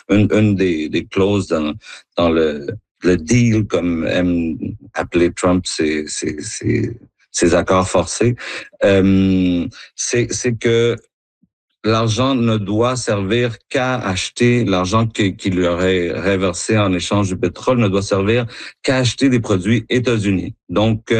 une des clauses dans le deal, comme aime appeler Trump ses accords forcés, c'est que l'argent ne doit servir qu'à acheter l'argent qu'il lui aurait reversé en échange du pétrole ne doit servir qu'à acheter des produits États-Unis. Donc,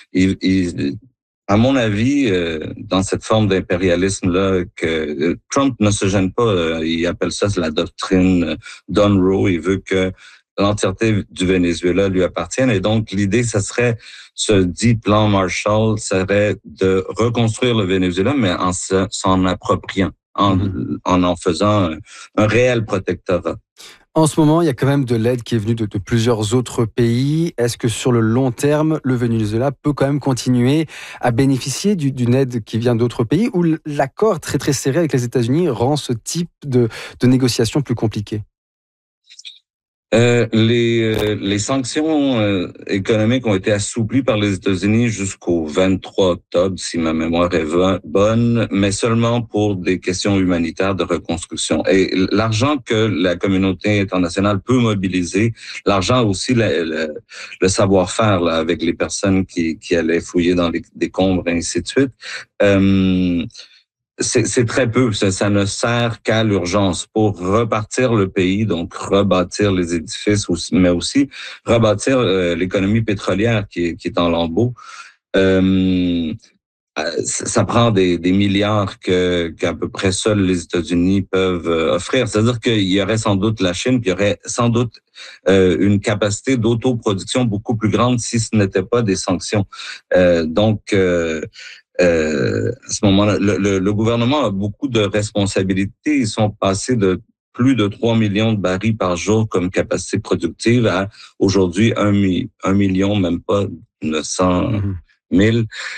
à mon avis, dans cette forme d'impérialisme-là, que Trump ne se gêne pas, il appelle ça la doctrine d'Unroe, il veut que l'entièreté du Venezuela lui appartienne. Et donc, l'idée, ça serait, ce dit plan Marshall, serait de reconstruire le Venezuela, mais en s'en appropriant, en faisant un réel protectorat. En ce moment, il y a quand même de l'aide qui est venue de plusieurs autres pays. Est-ce que sur le long terme, le Venezuela peut quand même continuer à bénéficier d'une aide qui vient d'autres pays, ou l'accord très très serré avec les États-Unis rend ce type de négociation plus compliqué? Les sanctions économiques ont été assouplies par les États-Unis jusqu'au 23 octobre, si ma mémoire est bonne, mais seulement pour des questions humanitaires de reconstruction. Et l'argent que la communauté internationale peut mobiliser, l'argent aussi, le savoir-faire là, avec les personnes qui allaient fouiller dans les décombres et ainsi de suite, c'est très peu. Ça ne sert qu'à l'urgence pour repartir le pays, donc rebâtir les édifices, mais aussi rebâtir l'économie pétrolière qui est en lambeaux. Ça prend des milliards qu'à peu près seuls les États-Unis peuvent offrir. C'est-à-dire qu'il y aurait sans doute la Chine, puis il y aurait sans doute une capacité d'autoproduction beaucoup plus grande si ce n'était pas des sanctions. À ce moment-là, le gouvernement a beaucoup de responsabilités. Ils sont passés de plus de 3 millions de barils par jour comme capacité productive à aujourd'hui 1 million, même pas 900 000.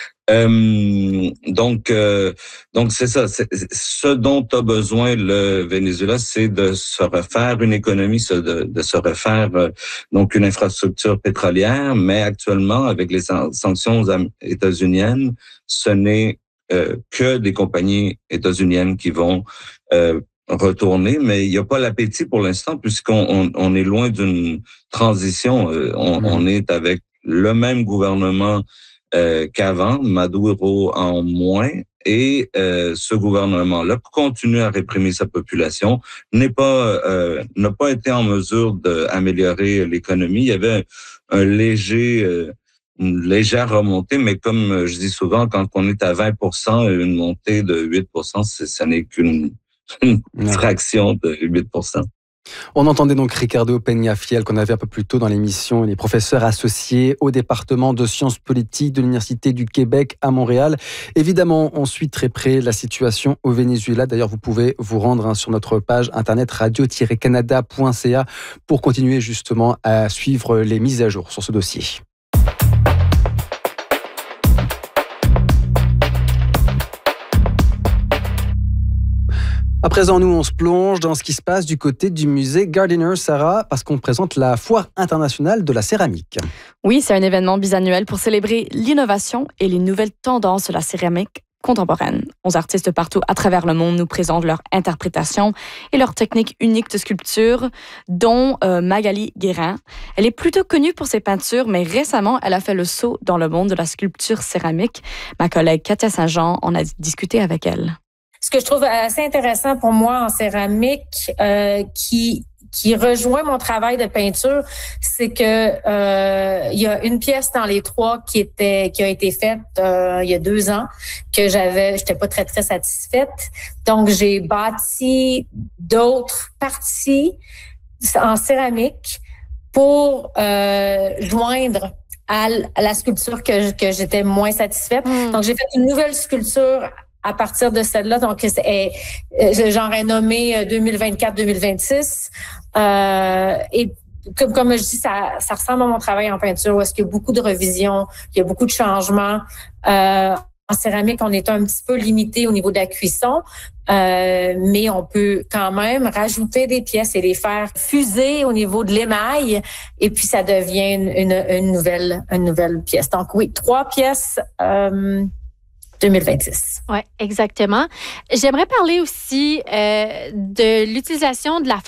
Donc c'est ça. Ce dont a besoin le Venezuela, c'est de se refaire une économie, de se refaire donc une infrastructure pétrolière. Mais actuellement, avec les sanctions états-uniennes, ce n'est que des compagnies états-uniennes qui vont retourner, mais il n'y a pas l'appétit pour l'instant puisqu'on est loin d'une transition. On est avec le même gouvernement qu'avant, Maduro en moins, et ce gouvernement-là continue à réprimer sa population, n'a pas été en mesure d'améliorer l'économie. Il y avait une légère remontée, mais comme je dis souvent, quand on est à 20%, une montée de 8%, ça n'est qu'une fraction de 8%. On entendait donc Ricardo Peñafiel, qu'on avait un peu plus tôt dans l'émission, il est professeur associé au département de sciences politiques de l'Université du Québec à Montréal. Évidemment, on suit très près la situation au Venezuela. D'ailleurs, vous pouvez vous rendre sur notre page internet radio-canada.ca pour continuer justement à suivre les mises à jour sur ce dossier. À présent, nous, on se plonge dans ce qui se passe du côté du musée Gardiner, Sarah, parce qu'on présente la Foire internationale de la céramique. Oui, c'est un événement bisannuel pour célébrer l'innovation et les nouvelles tendances de la céramique contemporaine. 11 artistes partout à travers le monde nous présentent leur interprétation et leur technique unique de sculpture, dont Magali Guérin. Elle est plutôt connue pour ses peintures, mais récemment, elle a fait le saut dans le monde de la sculpture céramique. Ma collègue Katia Saint-Jean en a discuté avec elle. Ce que je trouve assez intéressant pour moi en céramique, qui rejoint mon travail de peinture, c'est que il y a une pièce dans les 3 qui a été faite il y a 2 ans que j'étais pas très très satisfaite. Donc j'ai bâti d'autres parties en céramique pour joindre à la sculpture que j'étais moins satisfaite. Donc j'ai fait une nouvelle sculpture à partir de celle-là. Donc, j'en ai nommé 2024-2026. Et comme je dis, ça ressemble à mon travail en peinture où est-ce qu'il y a beaucoup de revisions, il y a beaucoup de changements. En céramique, on est un petit peu limité au niveau de la cuisson, mais on peut quand même rajouter des pièces et les faire fuser au niveau de l'émail, et puis ça devient une nouvelle pièce. Donc oui, 3 pièces 2026. Oui, exactement. J'aimerais parler aussi de l'utilisation de la